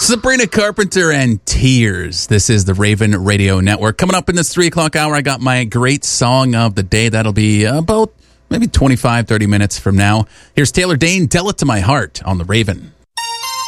Sabrina Carpenter and Tears. This is the Raven Radio Network. Coming up in this 3 o'clock hour, I got my great song of the day. That'll be about maybe 25, 30 minutes from now. Here's Taylor Dayne, Tell It to My Heart on the Raven.